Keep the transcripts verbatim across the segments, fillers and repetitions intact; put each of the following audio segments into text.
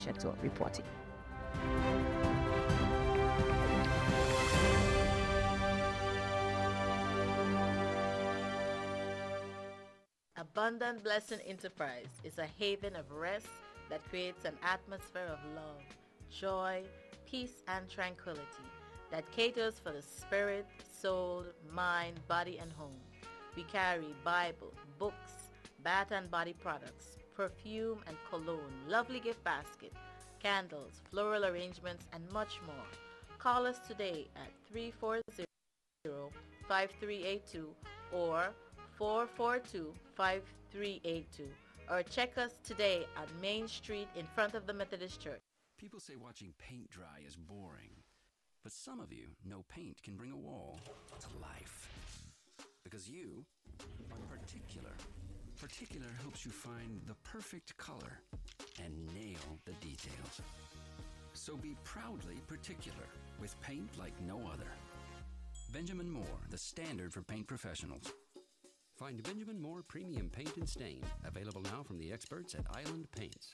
Cheto reporting. Abundant Blessing Enterprise is a haven of rest that creates an atmosphere of love, joy, peace, and tranquility that caters for the spirit, soul, mind, body, and home. We carry Bible, books, bath and body products, perfume and cologne, lovely gift basket, candles, floral arrangements, and much more. Call us today at three four zero, five three eight two or four four two, five three eight two, or check us today on Main Street in front of the Methodist Church. People say watching paint dry is boring, but some of you know paint can bring a wall to life. Because you are particular. Particular helps you find the perfect color and nail the details. So be proudly particular with paint like no other. Benjamin Moore, the standard for paint professionals. Find Benjamin Moore Premium Paint and Stain, available now from the experts at Island Paints.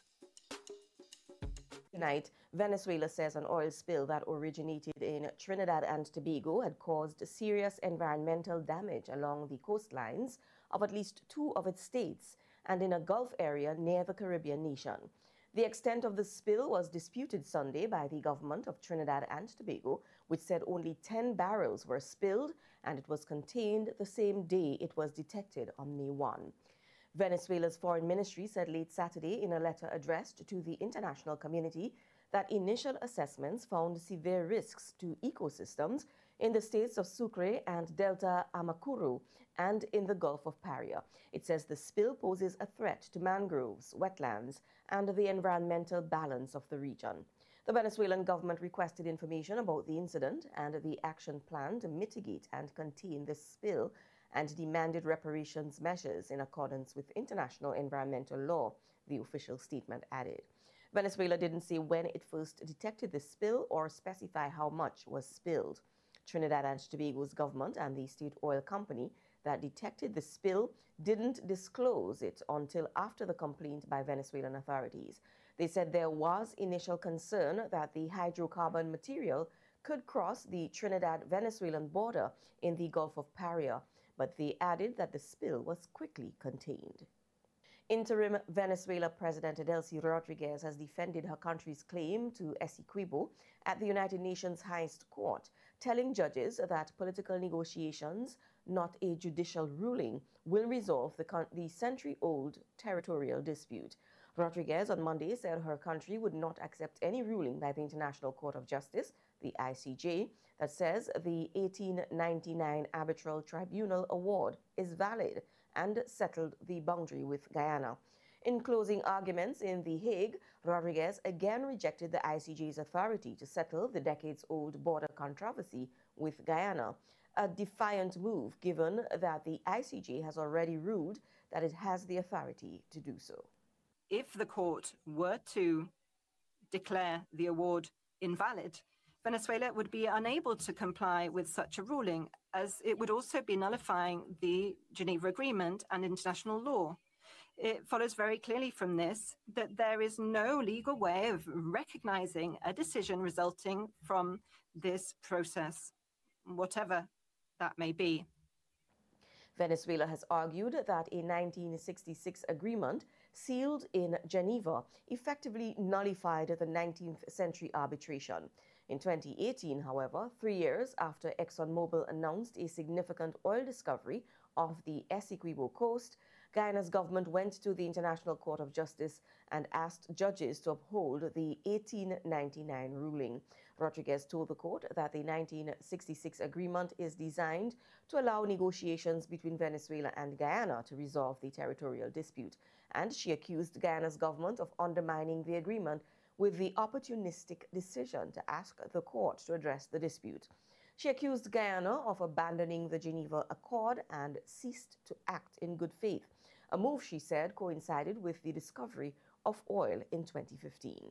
Tonight, Venezuela says an oil spill that originated in Trinidad and Tobago had caused serious environmental damage along the coastlines of at least two of its states and in a Gulf area near the Caribbean nation. The extent of the spill was disputed Sunday by the government of Trinidad and Tobago, which said only ten barrels were spilled and it was contained the same day it was detected on May first. Venezuela's foreign ministry said late Saturday in a letter addressed to the international community that initial assessments found severe risks to ecosystems in the states of Sucre and Delta Amacuro and in the Gulf of Paria. It says the spill poses a threat to mangroves, wetlands, and the environmental balance of the region. The Venezuelan government requested information about the incident and the action plan to mitigate and contain the spill and demanded reparations measures in accordance with international environmental law, the official statement added. Venezuela didn't say when it first detected the spill or specify how much was spilled. Trinidad and Tobago's government and the state oil company that detected the spill didn't disclose it until after the complaint by Venezuelan authorities. They said there was initial concern that the hydrocarbon material could cross the Trinidad-Venezuelan border in the Gulf of Paria, but they added that the spill was quickly contained. Interim Venezuela President Delcy Rodriguez has defended her country's claim to Essequibo at the United Nations highest court, telling judges that political negotiations, not a judicial ruling, will resolve the, the century-old territorial dispute. Rodriguez on Monday said her country would not accept any ruling by the International Court of Justice, the I C J, that says the eighteen ninety-nine Arbitral Tribunal award is valid and settled the boundary with Guyana. In closing arguments in The Hague, Rodriguez again rejected the I C J's authority to settle the decades-old border controversy with Guyana, a defiant move given that the I C J has already ruled that it has the authority to do so. If the court were to declare the award invalid, Venezuela would be unable to comply with such a ruling, as it would also be nullifying the Geneva Agreement and international law. It follows very clearly from this that there is no legal way of recognizing a decision resulting from this process, whatever that may be. Venezuela has argued that a nineteen sixty-six agreement sealed in Geneva effectively nullified the nineteenth century arbitration. In twenty eighteen, however, three years after ExxonMobil announced a significant oil discovery off the Essequibo coast, Guyana's government went to the International Court of Justice and asked judges to uphold the eighteen ninety-nine ruling. Rodriguez told the court that the nineteen sixty-six agreement is designed to allow negotiations between Venezuela and Guyana to resolve the territorial dispute, and she accused Guyana's government of undermining the agreement with the opportunistic decision to ask the court to address the dispute. She accused Guyana of abandoning the Geneva Accord and ceased to act in good faith, a move she said coincided with the discovery of oil in twenty fifteen.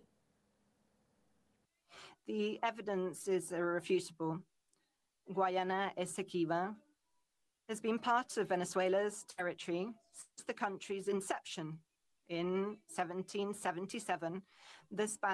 The evidence is irrefutable. Guayana Esequiba has been part of Venezuela's territory since the country's inception in seventeen seventy-seven. The Spanish